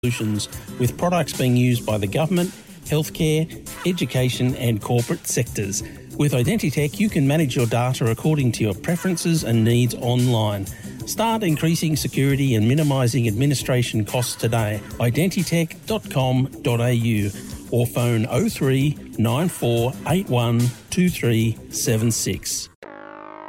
solutions, with products being used by the government, healthcare, education and corporate sectors. With Identitech, you can manage your data according to your preferences and needs online. Start increasing security and minimising administration costs today. Identitech.com.au or phone 03 94 81 2376.